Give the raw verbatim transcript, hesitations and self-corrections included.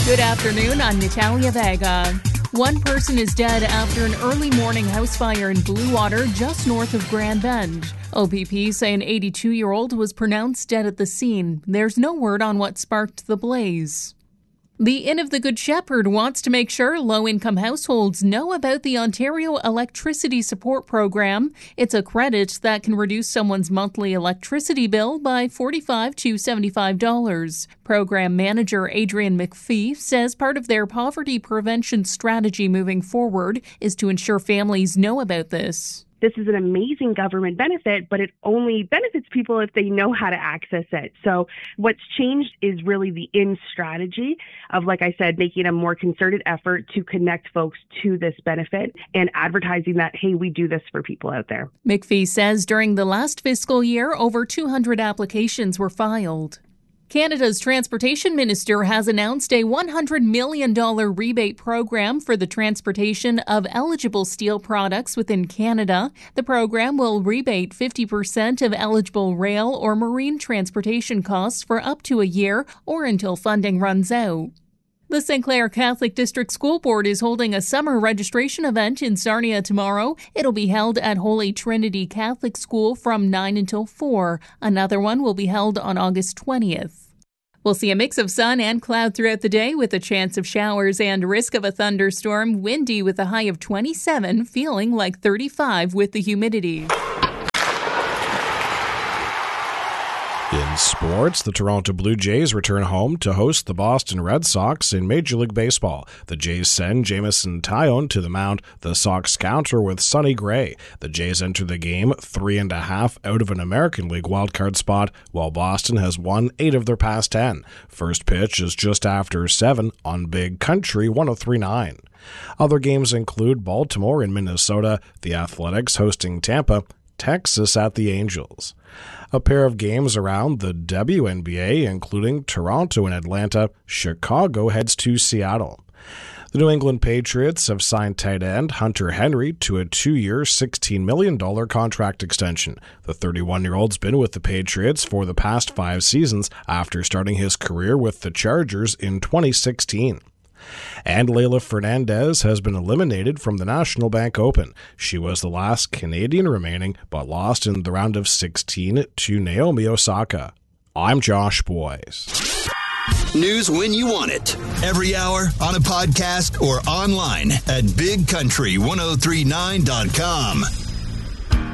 Good afternoon, I'm Natalia Vega. One person is dead after an early morning house fire in Bluewater, just north of Grand Bend. O P P say an eighty-two-year-old was pronounced dead at the scene. There's no word on what sparked the blaze. The Inn of the Good Shepherd wants to make sure low-income households know about the Ontario Electricity Support Program. It's a credit that can reduce someone's monthly electricity bill by forty-five to seventy-five dollars. Program manager Adrian McPhee says part of their poverty prevention strategy moving forward is to ensure families know about this. This is an amazing government benefit, but it only benefits people if they know how to access it. So what's changed is really the in strategy of, like I said, making a more concerted effort to connect folks to this benefit and advertising that, hey, we do this for people out there. McPhee says during the last fiscal year, over two hundred applications were filed. Canada's transportation minister has announced a one hundred million dollars rebate program for the transportation of eligible steel products within Canada. The program will rebate fifty percent of eligible rail or marine transportation costs for up to a year or until funding runs out. The Saint Clair Catholic District School Board is holding a summer registration event in Sarnia tomorrow. It'll be held at Holy Trinity Catholic School from nine until four. Another one will be held on August twentieth. We'll see a mix of sun and cloud throughout the day with a chance of showers and risk of a thunderstorm. Windy with a high of twenty-seven, feeling like thirty-five with the humidity. In sports, the Toronto Blue Jays return home to host the Boston Red Sox in Major League Baseball. The Jays send Jameson Taillon to the mound. The Sox counter with Sonny Gray. The Jays enter the game three and a half out of an American League wildcard spot, while Boston has won eight of their past ten. First pitch is just after seven on Big Country one oh three point nine. Other games include Baltimore and Minnesota, the Athletics hosting Tampa, Texas at the Angels. A pair of games around the W N B A, including Toronto and Atlanta. Chicago heads to Seattle. The New England Patriots have signed tight end Hunter Henry to a two-year, sixteen million dollars contract extension. The thirty-one-year-old's been with the Patriots for the past five seasons after starting his career with the Chargers in twenty sixteen. And Leylah Fernandez has been eliminated from the National Bank Open. She was the last Canadian remaining, but lost in the round of sixteen to Naomi Osaka. I'm Josh Boyes. News when you want it. Every hour, on a podcast, or online at big country ten thirty-nine dot com.